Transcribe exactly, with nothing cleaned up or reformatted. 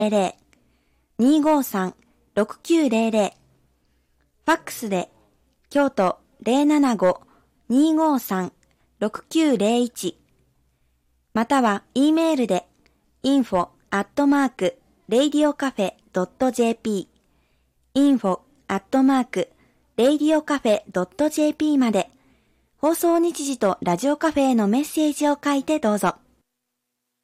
ゼロ にーごーさん ろくきゅうゼロゼロ、ファックスで京都 ゼロななご にーごーさん ろくきゅうゼロいち、または E メールで インフォ アットマーク レイディオカフェ ドット ジェーピー インフォ アットマーク レイディオカフェ ドット ジェーピー まで放送日時とラジオカフェへのメッセージを書いてどうぞ。